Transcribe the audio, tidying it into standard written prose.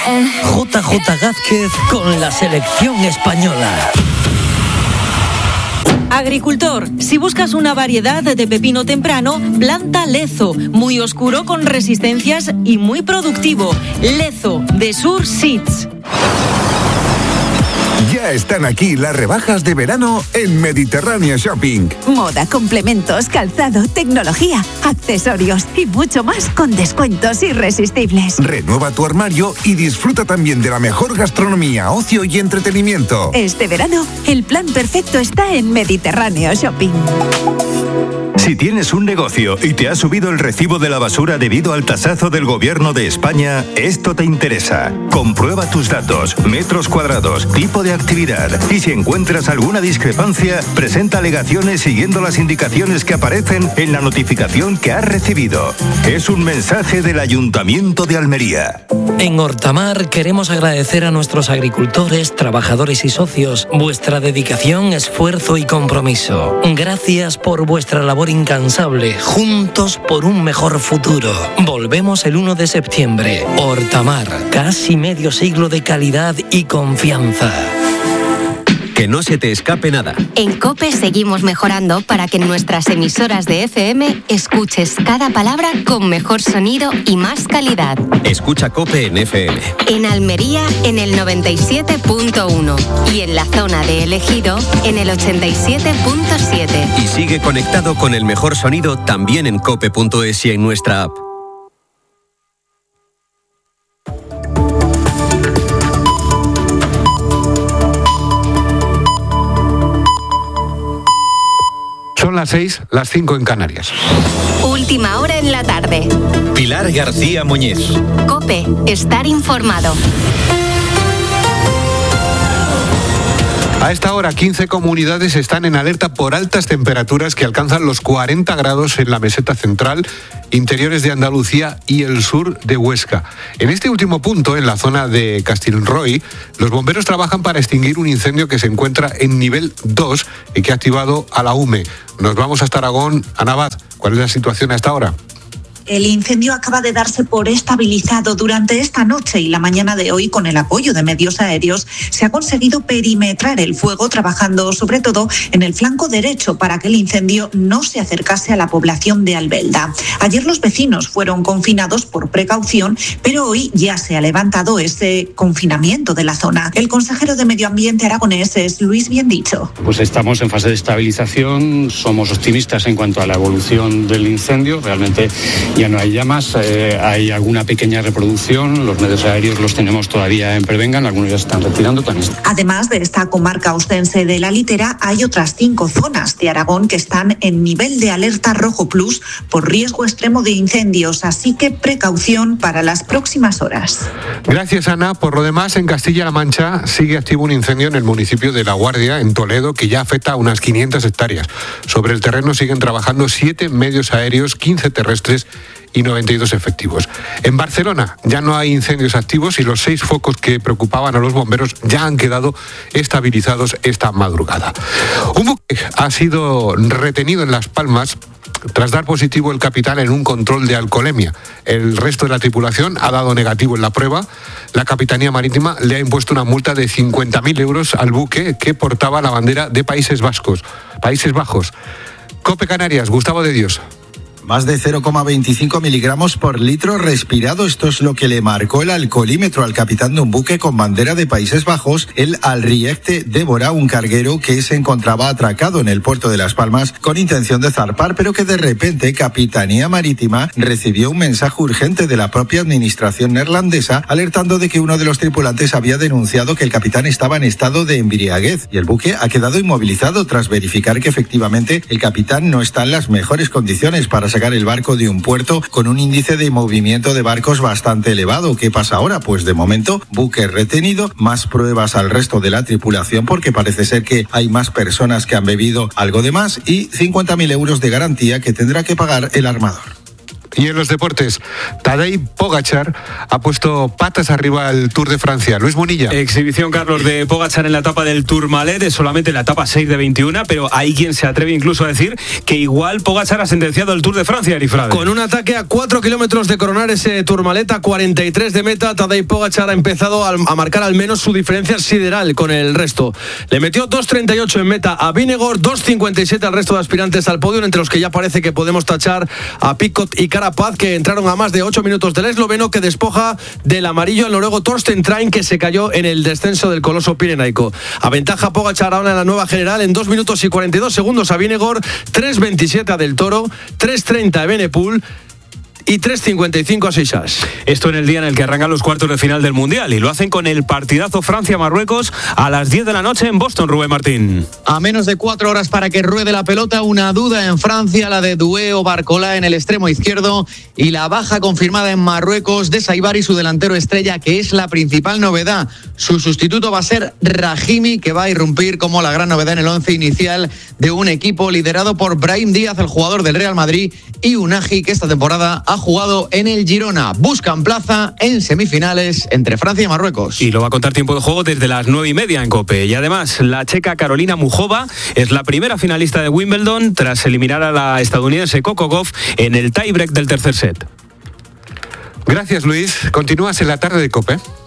JJ Gázquez con la selección española. Agricultor, si buscas una variedad de pepino temprano, planta Lezo, muy oscuro con resistencias y muy productivo. Lezo, de Sur Seeds. Ya están aquí las rebajas de verano en Mediterráneo Shopping. Moda, complementos, calzado, tecnología, accesorios y mucho más con descuentos irresistibles. Renueva tu armario y disfruta también de la mejor gastronomía, ocio y entretenimiento. Este verano, el plan perfecto está en Mediterráneo Shopping. Si tienes un negocio y te ha subido el recibo de la basura debido al tasazo del Gobierno de España, esto te interesa. Comprueba tus datos, metros cuadrados, tipo de actividad y si encuentras alguna discrepancia, presenta alegaciones siguiendo las indicaciones que aparecen en la notificación que has recibido. Es un mensaje del Ayuntamiento de Almería. En Hortamar queremos agradecer a nuestros agricultores, trabajadores y socios vuestra dedicación, esfuerzo y compromiso. Gracias por vuestra labor incansable, juntos por un mejor futuro. Volvemos el 1 de septiembre. Hortamar, casi medio siglo de calidad y confianza. Que no se te escape nada. En COPE seguimos mejorando para que en nuestras emisoras de FM escuches cada palabra con mejor sonido y más calidad. Escucha COPE en FM. En Almería en el 97.1 y en la zona de Ejido en el 87.7. Y sigue conectado con el mejor sonido también en cope.es y en nuestra app. Son las 6, las 5 en Canarias. Última hora en la tarde. Pilar García Muñiz. COPE, estar informado. A esta hora, 15 comunidades están en alerta por altas temperaturas que alcanzan los 40 grados en la meseta central, interiores de Andalucía y el sur de Huesca. En este último punto, en la zona de Castilroy, los bomberos trabajan para extinguir un incendio que se encuentra en nivel 2 y que ha activado a la UME. Nos vamos hasta Aragón. Ana Abad, ¿cuál es la situación a esta hora? El incendio acaba de darse por estabilizado durante esta noche y la mañana de hoy. Con el apoyo de medios aéreos se ha conseguido perimetrar el fuego, trabajando sobre todo en el flanco derecho para que el incendio no se acercase a la población de Albelda. Ayer los vecinos fueron confinados por precaución, pero hoy ya se ha levantado ese confinamiento de la zona. El consejero de Medio Ambiente aragonés es Luis Biendicho. Pues estamos en fase de estabilización, somos optimistas en cuanto a la evolución del incendio. Realmente ya no hay llamas, hay alguna pequeña reproducción, los medios aéreos los tenemos todavía en Prevengan, algunos ya se están retirando también. Además de esta comarca ostense de la Litera, hay otras 5 zonas de Aragón que están en nivel de alerta rojo plus por riesgo extremo de incendios, así que precaución para las próximas horas. Gracias, Ana. Por lo demás, en Castilla-La Mancha sigue activo un incendio en el municipio de La Guardia, en Toledo, que ya afecta a unas 500 hectáreas. Sobre el terreno siguen trabajando 7 medios aéreos, 15 terrestres y 92 efectivos. En Barcelona ya no hay incendios activos y los 6 focos que preocupaban a los bomberos ya han quedado estabilizados esta madrugada. Un buque ha sido retenido en Las Palmas tras dar positivo el capitán en un control de alcoholemia. El resto de la tripulación ha dado negativo en la prueba. La Capitanía Marítima le ha impuesto una multa de 50.000 euros al buque que portaba la bandera de Países Bajos. COPE Canarias, Gustavo de Dios. Más de 0,25 miligramos por litro respirado. Esto es lo que le marcó el alcoholímetro al capitán de un buque con bandera de Países Bajos, el Alriecte Débora, un carguero que se encontraba atracado en el puerto de Las Palmas con intención de zarpar, pero que de repente Capitanía Marítima recibió un mensaje urgente de la propia administración neerlandesa alertando de que uno de los tripulantes había denunciado que el capitán estaba en estado de embriaguez y el buque ha quedado inmovilizado tras verificar que efectivamente el capitán no está en las mejores condiciones para sacar el barco de un puerto con un índice de movimiento de barcos bastante elevado. ¿Qué pasa ahora? Pues de momento, buque retenido, más pruebas al resto de la tripulación porque parece ser que hay más personas que han bebido algo de más y 50.000 euros de garantía que tendrá que pagar el armador. Y en los deportes, Tadej Pogačar ha puesto patas arriba al Tour de Francia. Luis Munilla. Exhibición, Carlos, de Pogačar en la etapa del Tourmalet, es solamente la etapa 6 de 21, pero hay quien se atreve incluso a decir que igual Pogačar ha sentenciado el Tour de Francia, Erifrade. Con un ataque a 4 kilómetros de coronar ese Tourmalet, a 43 de meta, Tadej Pogačar ha empezado a marcar al menos su diferencia sideral con el resto. Le metió 2.38 en meta a Vingegaard, 2.57 al resto de aspirantes al podio, entre los que ya parece que podemos tachar a Picot y Carapaz, que entraron a más de 8 minutos del esloveno, que despoja del amarillo al noruego Torsten Train, que se cayó en el descenso del coloso pirenaico. Aventaja Pogačar ahora en la nueva general en 2 minutos y 42 segundos a Vingegaard, 3.27 a Del Toro, 3.30 a Evenepoel y 3.55 a Seixas. Esto en el día en el que arrancan los cuartos de final del Mundial, y lo hacen con el partidazo Francia-Marruecos a las 10 de la noche en Boston, Rubén Martín. A menos de 4 horas para que ruede la pelota, una duda en Francia, la de Doué o Barcola en el extremo izquierdo, y la baja confirmada en Marruecos de Saibari, su delantero estrella, que es la principal novedad. Su sustituto va a ser Rahimi, que va a irrumpir como la gran novedad en el 11 inicial de un equipo liderado por Brahim Díaz, el jugador del Real Madrid, y Unai, que esta temporada ha jugado en el Girona. Buscan plaza en semifinales entre Francia y Marruecos. Y lo va a contar tiempo de juego desde las 9:30 en COPE. Y además, la checa Karolina Muchova es la primera finalista de Wimbledon tras eliminar a la estadounidense Coco Gauff en el tiebreak del tercer set. Gracias, Luis. Continúas en la tarde de COPE.